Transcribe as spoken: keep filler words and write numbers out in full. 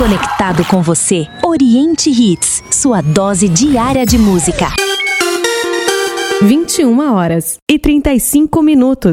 Conectado com você, Oriente Hits, sua dose diária de música. vinte e uma horas e trinta e cinco minutos.